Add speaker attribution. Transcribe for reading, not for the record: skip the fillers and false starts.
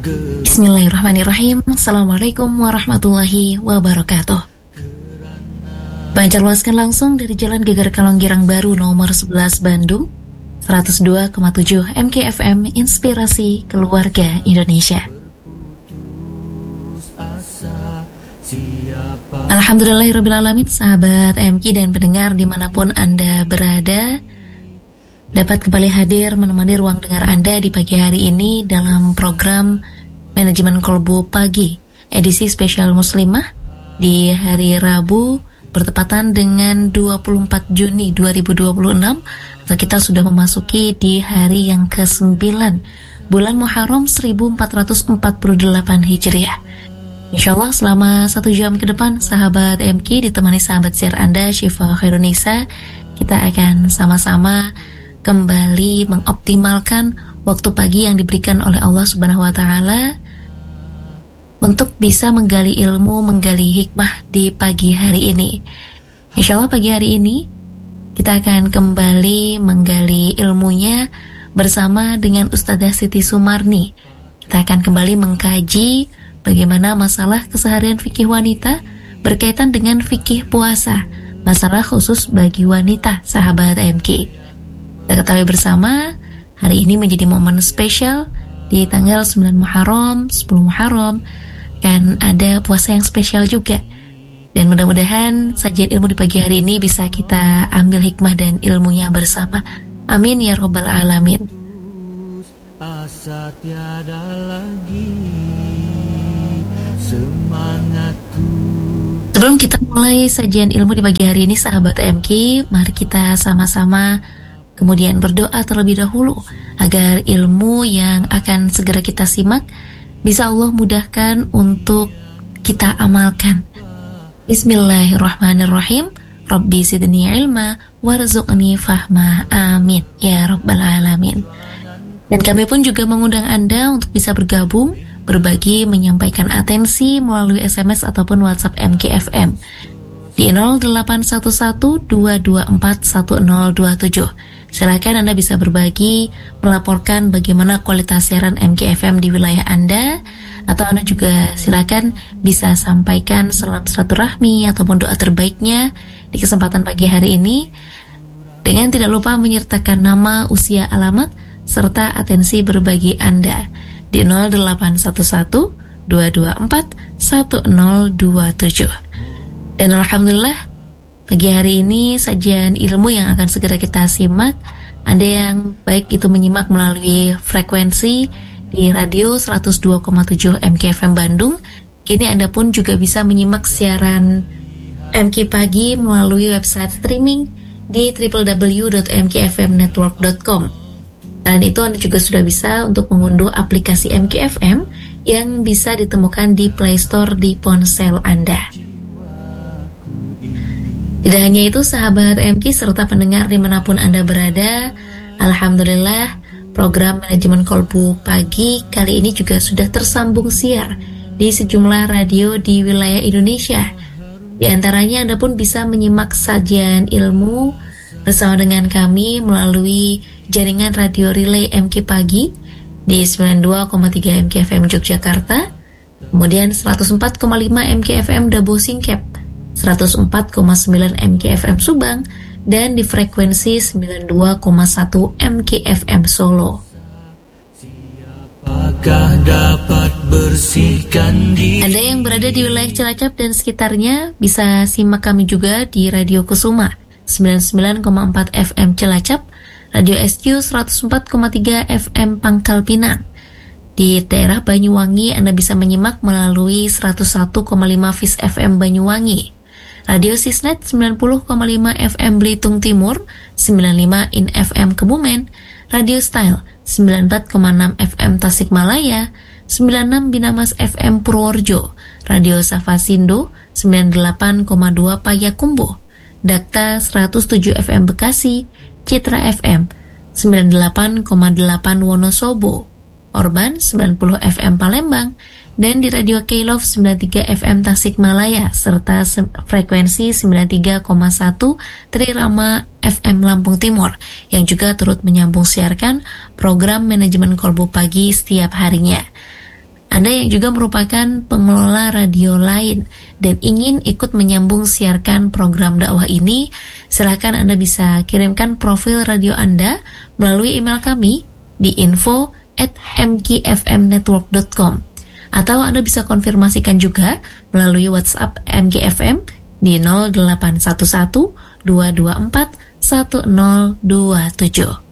Speaker 1: Bismillahirrahmanirrahim. Assalamualaikum warahmatullahi wabarakatuh. Banjarluaskan langsung dari Jalan Geger Kalonggirang Baru nomor 11 Bandung, 102,7 MKFM Inspirasi Keluarga Indonesia. Alhamdulillahirrabbilalamin, sahabat MK dan pendengar dimanapun Anda berada, dapat kembali hadir menemani ruang dengar Anda di pagi hari ini dalam program Manajemen Kolbu Pagi, edisi spesial Muslimah di hari Rabu bertepatan dengan 24 Juni 2026. Kita sudah memasuki di hari yang ke-9 bulan Muharram 1448 Hijriah. Insyaallah selama 1 jam ke depan sahabat MK ditemani sahabat siar Anda Syifa Khairunisa, kita akan sama-sama kembali mengoptimalkan waktu pagi yang diberikan oleh Allah Subhanahu wa taala untuk bisa menggali ilmu, menggali hikmah di pagi hari ini. Insyaallah pagi hari ini kita akan kembali menggali ilmunya bersama dengan Ustadzah Siti Sumarni. Kita akan kembali mengkaji bagaimana masalah keseharian fikih wanita berkaitan dengan fikih puasa, masalah khusus bagi wanita, sahabat MK. Kita ketahui bersama, hari ini menjadi momen spesial di tanggal 9 Muharram, 10 Muharram, kan ada puasa yang spesial juga. Dan mudah-mudahan sajian ilmu di pagi hari ini bisa kita ambil hikmah dan ilmunya bersama. Amin ya Rabbal Alamin. Asa tiada lagi semangatku. Sebelum kita mulai sajian ilmu di pagi hari ini, sahabat MK, mari kita sama-sama kemudian berdoa terlebih dahulu agar ilmu yang akan segera kita simak bisa Allah mudahkan untuk kita amalkan. Bismillahirrahmanirrahim. Rabbi zidni ilma warzuqni fahma. Amin ya Rabbal Alamin. Dan kami pun juga mengundang Anda untuk bisa bergabung, berbagi, menyampaikan atensi melalui SMS ataupun WhatsApp MKFM di 0811-224-1027. Silakan Anda bisa berbagi, melaporkan bagaimana kualitas siaran MKFM di wilayah Anda, atau Anda juga silakan bisa sampaikan salam silaturahmi ataupun doa terbaiknya di kesempatan pagi hari ini, dengan tidak lupa menyertakan nama, usia, alamat, serta atensi berbagi Anda di 0811-224-1027. Dan alhamdulillah, pagi hari ini sajian ilmu yang akan segera kita simak, Anda yang baik itu menyimak melalui frekuensi di radio 102,7 MKFM Bandung, kini Anda pun juga bisa menyimak siaran MK Pagi melalui website streaming di www.mkfmnetwork.com. Dan itu Anda juga sudah bisa untuk mengunduh aplikasi MKFM yang bisa ditemukan di Play Store di ponsel Anda. Tidak hanya itu, sahabat MK serta pendengar dimanapun Anda berada, alhamdulillah program Manajemen Kolbu Pagi kali ini juga sudah tersambung siar di sejumlah radio di wilayah Indonesia. Di antaranya Anda pun bisa menyimak sajian ilmu bersama dengan kami melalui jaringan radio relay MK Pagi di 92,3 MKFM Yogyakarta, kemudian 104,5 MKFM Dabo Singkep, 104,9 MKFM Subang, dan di frekuensi 92,1 MKFM Solo. Anda yang berada di wilayah Cilacap dan sekitarnya bisa simak kami juga di Radio Kusuma 99,4 FM Cilacap, Radio SQ 104,3 FM Pangkal Pinang. Di daerah Banyuwangi Anda bisa menyimak melalui 101,5 Fis FM Banyuwangi, Radio Sisnet 90,5 FM Belitung Timur, 95 In FM Kebumen, Radio Style 94,6 FM Tasikmalaya, 96 Binamas FM Purworejo, Radio Safasindo 98,2 Payakumbuh, Dakta 107 FM Bekasi, Citra FM 98,8 Wonosobo, Orban 90 FM Palembang, dan di Radio K-Love 93 FM Tasikmalaya, serta frekuensi 93,1 Trirama FM Lampung Timur, yang juga turut menyambung siarkan program Manajemen Kolbu Pagi setiap harinya. Anda yang juga merupakan pengelola radio lain dan ingin ikut menyambung siarkan program dakwah ini, silakan Anda bisa kirimkan profil radio Anda melalui email kami di info@mgfmnetwork.com, atau Anda bisa konfirmasikan juga melalui WhatsApp MGFM di 0811 224 1027.